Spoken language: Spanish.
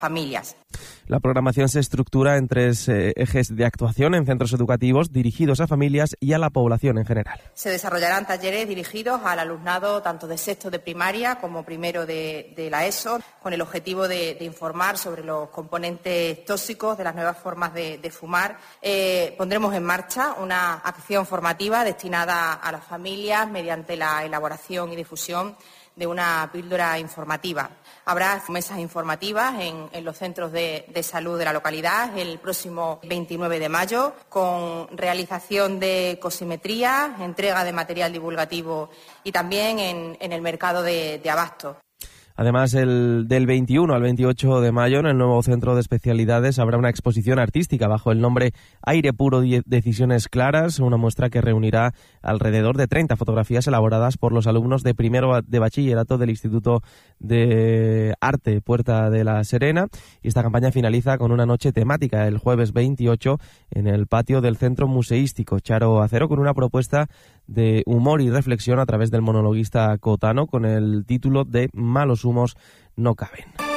familias. La programación se estructura en 3 ejes de actuación en centros educativos dirigidos a familias y a la población en general. Se desarrollarán talleres dirigidos al alumnado tanto de sexto de primaria como primero de la ESO, con el objetivo de informar sobre los componentes tóxicos de las nuevas formas de fumar. Pondremos en marcha una acción formativa destinada a las familias mediante la elaboración y difusión de una píldora informativa. Habrá mesas informativas en los centros de salud de la localidad el próximo 29 de mayo, con realización de cosimetría, entrega de material divulgativo y también en el mercado de abasto. Además, del 21 al 28 de mayo, en el nuevo Centro de Especialidades, habrá una exposición artística bajo el nombre Aire Puro, Decisiones Claras, una muestra que reunirá alrededor de 30 fotografías elaboradas por los alumnos de primero de bachillerato del Instituto de Arte Puerta de la Serena. Y esta campaña finaliza con una noche temática el jueves 28 en el patio del Centro Museístico Charo Acero, con una propuesta de humor y reflexión a través del monologuista Cotano con el título de Malos humos no caben.